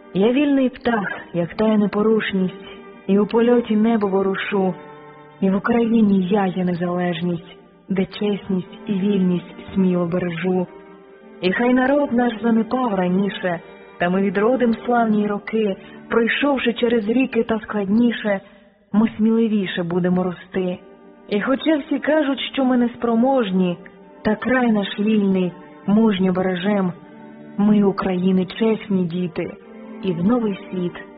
Я вільний птах, як тая непорушність, і у польоті небо ворушу, і в Україні я є незалежність, де чесність і вільність сміло бережу. І хай народ наш занепав раніше, та ми відродим славні роки, пройшовши через ріки та складніше, ми сміливіше будемо рости. І хоча всі кажуть, що ми неспроможні, та край наш вільний мужньо бережем, ми, України, чесні діти, і в новий світ